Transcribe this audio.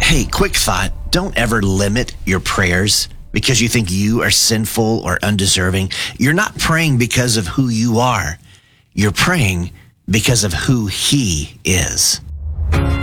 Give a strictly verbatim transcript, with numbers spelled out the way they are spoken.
Hey, quick thought. Don't ever limit your prayers because you think you are sinful or undeserving. You're not praying because of who you are. You're praying because of who he is.